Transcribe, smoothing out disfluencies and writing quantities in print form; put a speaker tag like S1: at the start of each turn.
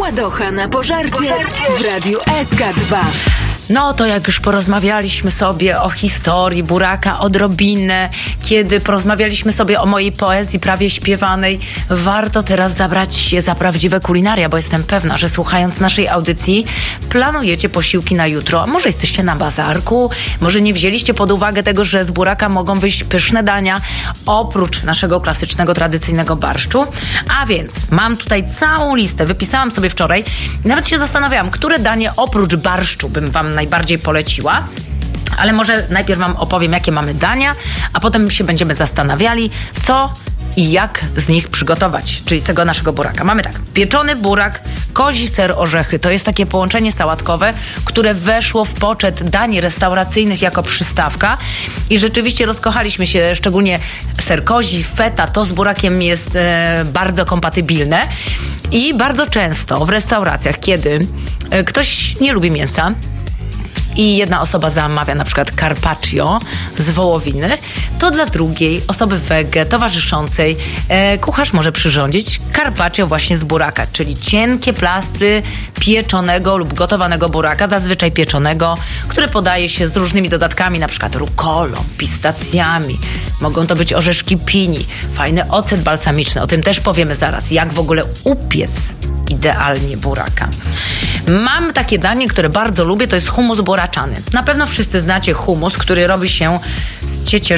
S1: Radocha na pożarcie w Radiu SK2.
S2: No to jak już porozmawialiśmy sobie o historii buraka odrobinę, kiedy porozmawialiśmy sobie o mojej poezji prawie śpiewanej, warto teraz zabrać się za prawdziwe kulinaria, bo jestem pewna, że słuchając naszej audycji planujecie posiłki na jutro. Może jesteście na bazarku, może nie wzięliście pod uwagę tego, że z buraka mogą wyjść pyszne dania oprócz naszego klasycznego, tradycyjnego barszczu. A więc mam tutaj całą listę, wypisałam sobie wczoraj i nawet się zastanawiałam, które danie oprócz barszczu bym wam najbardziej poleciła. Ale może najpierw wam opowiem, jakie mamy dania, a potem się będziemy zastanawiali, co i jak z nich przygotować, czyli z tego naszego buraka. Mamy tak, pieczony burak, kozi ser, orzechy. To jest takie połączenie sałatkowe, które weszło w poczet dań restauracyjnych jako przystawka i rzeczywiście rozkochaliśmy się, szczególnie ser kozi, feta, to z burakiem jest bardzo kompatybilne i bardzo często w restauracjach, kiedy ktoś nie lubi mięsa, i jedna osoba zamawia na przykład carpaccio z wołowiny, to dla drugiej osoby wege, towarzyszącej, kucharz może przyrządzić carpaccio właśnie z buraka, czyli cienkie plastry pieczonego lub gotowanego buraka, zazwyczaj pieczonego, które podaje się z różnymi dodatkami, na przykład rukolą, pistacjami. Mogą to być orzeszki pini, fajny ocet balsamiczny, o tym też powiemy zaraz, jak w ogóle upiec idealnie buraka. Mam takie danie, które bardzo lubię, to jest hummus buraczany. Na pewno wszyscy znacie hummus, który robi się z